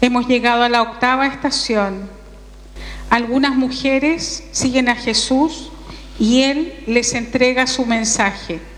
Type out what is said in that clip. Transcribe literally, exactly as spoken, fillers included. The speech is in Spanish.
Hemos llegado a la octava estación. Algunas mujeres siguen a Jesús y Él les entrega su mensaje.